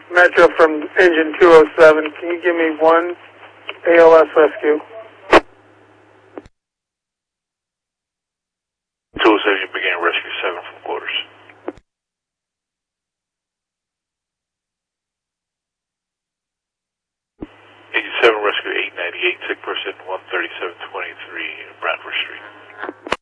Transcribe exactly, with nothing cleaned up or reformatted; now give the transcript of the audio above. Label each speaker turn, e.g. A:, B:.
A: Metro from engine two oh seven. Can you give me one A L S rescue?
B: two oh seven, you began rescue seven from quarters. eighty-seven, rescue eight ninety-eight, sick person one thirty-seven twenty-three, Bradford Street.